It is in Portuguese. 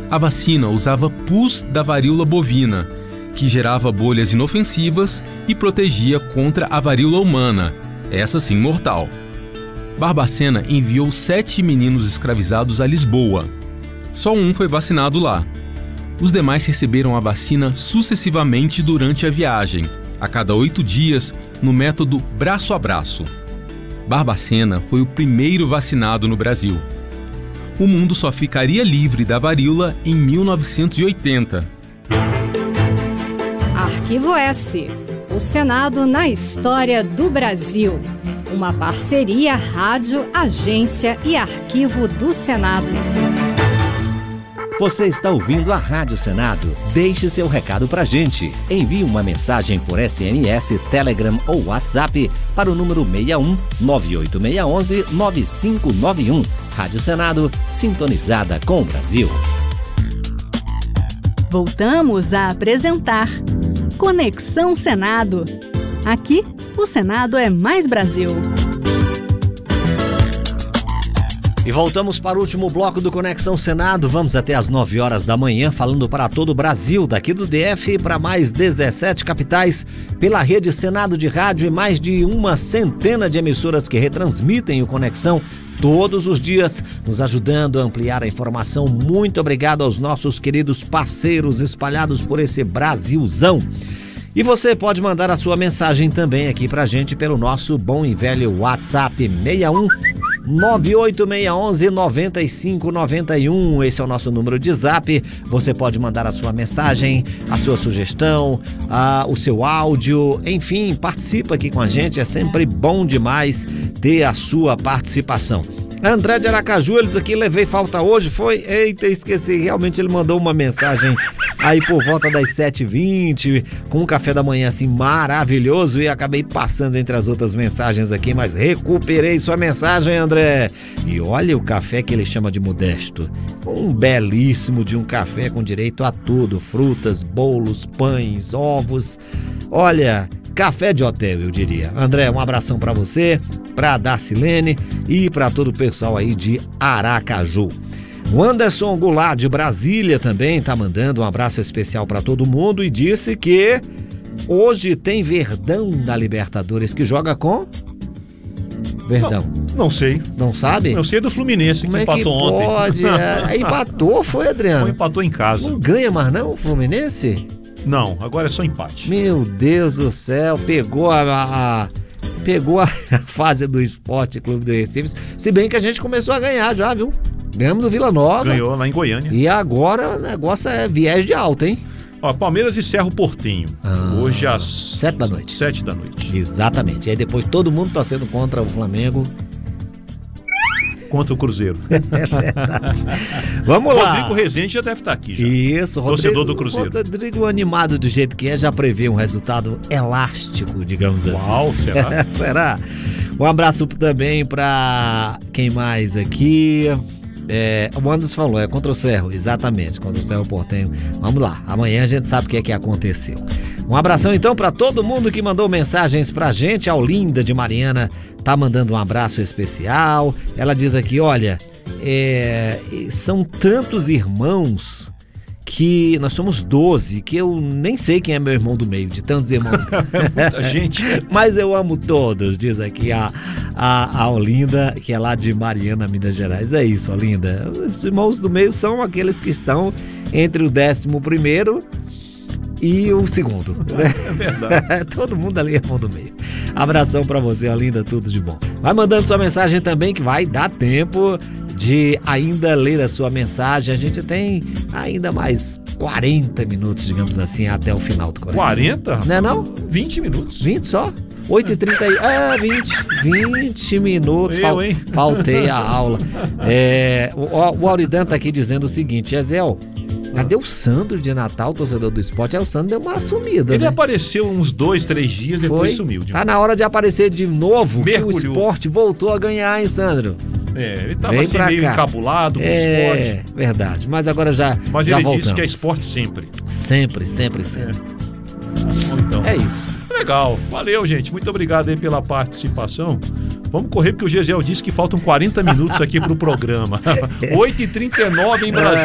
A vacina usava pus da varíola bovina, que gerava bolhas inofensivas e protegia contra a varíola humana, essa sim mortal. Barbacena enviou 7 meninos escravizados a Lisboa. Só um foi vacinado lá. Os demais receberam a vacina sucessivamente durante a viagem, a cada 8 dias, no método braço a braço. Barbacena foi o primeiro vacinado no Brasil. O mundo só ficaria livre da varíola em 1980. Arquivo S. O Senado na história do Brasil. Uma parceria Rádio, Agência e Arquivo do Senado. Você está ouvindo a Rádio Senado? Deixe seu recado pra gente. Envie uma mensagem por SMS, Telegram ou WhatsApp para o número 61 98611 9591. Rádio Senado, sintonizada com o Brasil. Voltamos a apresentar Conexão Senado. Aqui, o Senado é mais Brasil. E voltamos para o último bloco do Conexão Senado. Vamos até às 9 horas da manhã, falando para todo o Brasil, daqui do DF para mais 17 capitais, pela rede Senado de Rádio e mais de uma centena de emissoras que retransmitem o Conexão todos os dias, nos ajudando a ampliar a informação. Muito obrigado aos nossos queridos parceiros espalhados por esse Brasilzão. E você pode mandar a sua mensagem também aqui pra gente pelo nosso bom e velho WhatsApp 61 98611 9591. Esse é o nosso número de zap. Você pode mandar a sua mensagem, a sua sugestão, o seu áudio, enfim, participa aqui com a gente. É sempre bom demais ter a sua participação. André de Aracaju, ele diz aqui, levei falta hoje, foi? Eita, esqueci, realmente ele mandou uma mensagem aí por volta das 7h20, com um café da manhã assim maravilhoso, e acabei passando entre as outras mensagens aqui, mas recuperei sua mensagem, André. E olha o café que ele chama de modesto, um belíssimo de um café com direito a tudo, frutas, bolos, pães, ovos, olha, café de hotel, eu diria. André, um abração pra você, pra Darcilene e pra todo o pessoal aí de Aracaju. O Anderson Goulart de Brasília também tá mandando um abraço especial pra todo mundo e disse que hoje tem Verdão na Libertadores, que joga com... Verdão. Não sei. Não sabe? Eu sei do Fluminense, que empatou ontem. Pode? Empatou, foi, Adriano? Empatou em casa. Não ganha mais não o Fluminense? Não, agora é só empate. Meu Deus do céu, pegou a fase do Esporte Clube do Recife, se bem que a gente começou a ganhar já, viu? Ganhamos do Vila Nova. Ganhou lá em Goiânia. E agora o negócio é viés de alta, hein? Ó, Palmeiras e Cerro Porteño. Hoje às 7 da noite. 7 da noite. Exatamente. E aí depois todo mundo torcendo contra o Flamengo. Contra o Cruzeiro. É verdade. Vamos lá. Rodrigo Rezende já deve estar aqui já. Isso, torcedor do Cruzeiro. Rodrigo, animado do jeito que é, já prevê um resultado elástico, digamos assim. Uau, será? Será? Um abraço também para quem mais aqui? O Anderson falou, é contra o Cerro, exatamente, contra o Cerro Porteño. Vamos lá, amanhã a gente sabe o que aconteceu. Um abração então para todo mundo que mandou mensagens pra gente. A Olinda de Mariana tá mandando um abraço especial. Ela diz aqui, olha, são tantos irmãos que nós somos 12, que eu nem sei quem é meu irmão do meio, de tantos irmãos. É muita gente. Mas eu amo todos, diz aqui a Olinda, que é lá de Mariana, Minas Gerais. É isso, Olinda. Os irmãos do meio são aqueles que estão entre o 11º e o 2º. É verdade. Todo mundo ali é irmão do meio. Abração pra você, Olinda, tudo de bom. Vai mandando sua mensagem também, que vai dar tempo de ainda ler a sua mensagem. A gente tem ainda mais 40 minutos, digamos assim, até o final do Conexão. 40? Não é não? 20 minutos. 20 só? 8h30. 20 minutos. Faltei a aula. O Auridan tá aqui dizendo o seguinte, Ezel, cadê o Sandro de Natal, torcedor do esporte? O Sandro deu uma sumida, Ele né? apareceu uns 2, 3 dias, depois sumiu. Tá na hora de aparecer de novo, mergulhou. Que o esporte voltou a ganhar, hein, Sandro? Ele tava assim meio encabulado com o esporte. É, verdade. Mas agora já Mas já ele voltamos. disse que é esporte sempre. Sempre. Então. É isso. Legal. Valeu, gente. Muito obrigado aí pela participação. Vamos correr, porque o Gesiel disse que faltam 40 minutos aqui pro programa. 8h39 em Brasília.